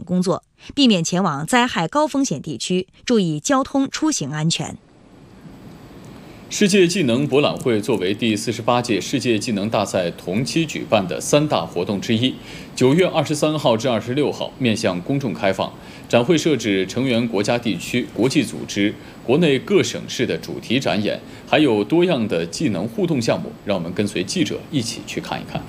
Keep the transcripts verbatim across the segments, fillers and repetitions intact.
工作，避免前往灾害高风险地区，注意交通出行安全。 世界技能博览会作为第四十八届世界技能大赛同期举办的三大活动之一，九月二十三号至二十六号面向公众开放。展会设置成员国家、地区、国际组织、国内各省市的主题展演，还有多样的技能互动项目。让我们跟随记者一起去看一看。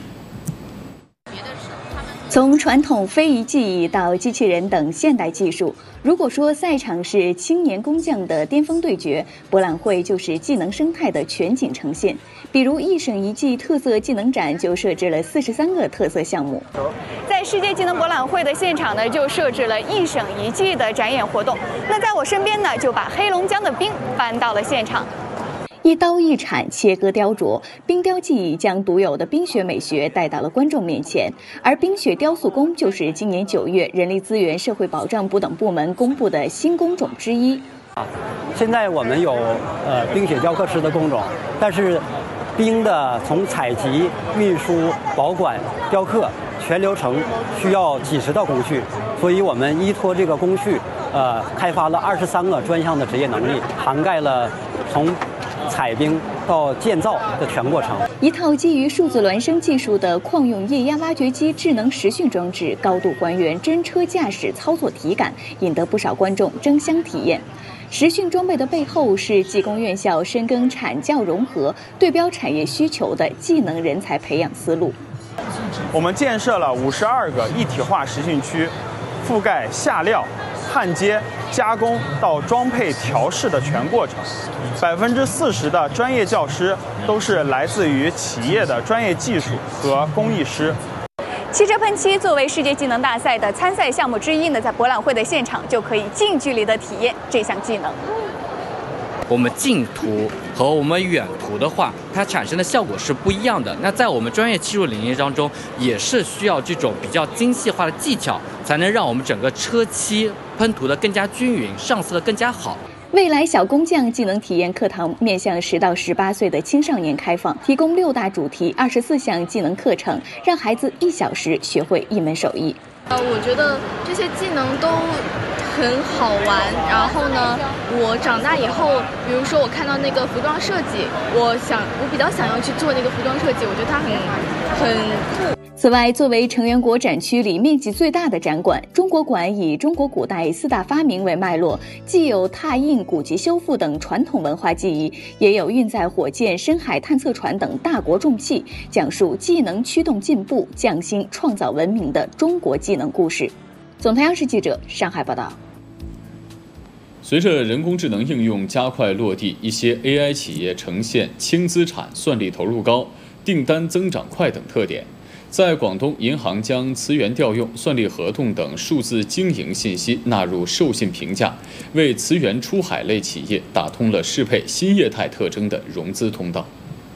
从传统非遗技艺到机器人等现代技术，如果说赛场是青年工匠的巅峰对决，博览会就是技能生态的全景呈现。比如一省一技特色技能展就设置了四十三个特色项目。 在世界技能博览会的现场呢，就设置了一省一技的展演活动。那在我身边呢，就把黑龙江的冰搬到了现场。 一刀一铲切割雕琢，冰雕技艺将独有的冰雪美学带到了观众面前。而冰雪雕塑工就是今年九月人力资源社会保障部等部门公布的新工种之一。 啊，现在我们有呃冰雪雕刻师的工种，但是冰的从采集、运输、保管、雕刻全流程需要几十道工序，所以我们依托这个工序，呃，开发了二十三个专项的职业能力，涵盖了从采冰到建造的全过程。 一套基于数字孪生技术的矿用液压挖掘机智能实训装置，高度还原真车驾驶操作体感，引得不少观众争相体验。实训装备的背后是技工院校深耕产教融合、对标产业需求的技能人才培养思路。 我们建设了五十二个一体化实训区，覆盖下料、焊接、加工到装配调试的全过程。百分之四十的专业教师都是来自于企业的专业技术和工艺师。 汽车喷漆作为世界技能大赛的参赛项目之一呢，在博览会的现场就可以近距离的体验这项技能。 我们近涂和我们远涂的话，它产生的效果是不一样的。那在我们专业技术领域当中，也是需要这种比较精细化的技巧，才能让我们整个车漆喷涂的更加均匀，上色的更加好。 未来小工匠技能体验课堂面向十到十八岁的青少年开放，提供六大主题、二十四项技能课程，让孩子一小时学会一门手艺。 呃，我觉得这些技能都很好玩。然后呢，我长大以后，比如说我看到那个服装设计，我想我比较想要去做那个服装设计，我觉得它很很酷。 此外，作为成员国展区里面积最大的展馆，中国馆以中国古代四大发明为脉络，既有拓印、古籍修复等传统文化技艺，也有运载火箭、深海探测船等大国重器，讲述技能驱动进步、匠心创造文明的中国技能故事。总台央视记者上海报道。 随着人工智能应用加快落地，一些 A I 企业呈现轻资产、算力投入高、订单增长快等特点。在广东，银行将词源调用、算力合同等数字经营信息纳入授信评价，为词源出海类企业打通了适配新业态特征的融资通道。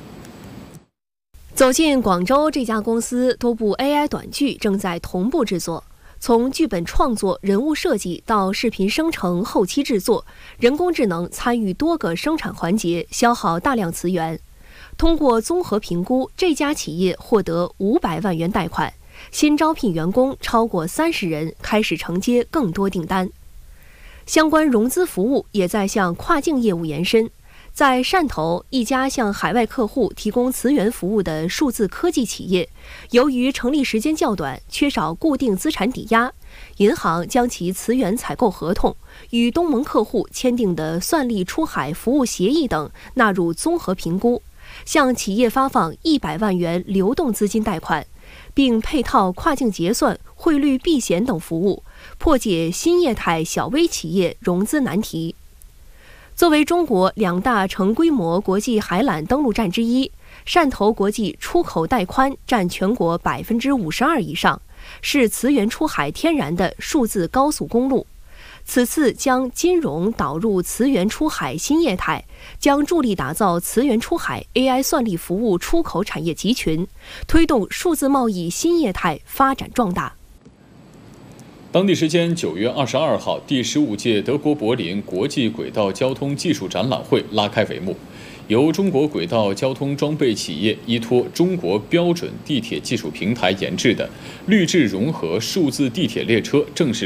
走进广州这家公司，多部 A I 短剧正在同步制作。从剧本创作、人物设计到视频生成、后期制作，人工智能参与多个生产环节，消耗大量词源。通过综合评估，这家企业获得五百万元贷款，新招聘员工超过三十人，开始承接更多订单。相关融资服务也在向跨境业务延伸。在汕头，一家向海外客户提供词源服务的数字科技企业，由于成立时间较短，缺少固定资产抵押，银行将其词源采购合同与东盟客户签订的算力出海服务协议等纳入综合评估，向企业发放一百万元流动资金贷款，并配套跨境结算、汇率避险等服务，破解新业态小微企业融资难题。作为中国两大成规模国际海缆登陆站之一，汕头国际出口带宽占全国百分之五十二以上，是词源出海天然的数字高速公路。此次将金融导入词源出海新业态，将助力打造词源出海 A I 算力服务出口产业集群，推动数字贸易新业态发展壮大。 当地时间九月二十二号，第十五届德国柏林国际轨道交通技术展览会拉开帷幕。由中国轨道交通装备企业依托中国标准地铁技术平台研制的绿质融合数字地铁列车正式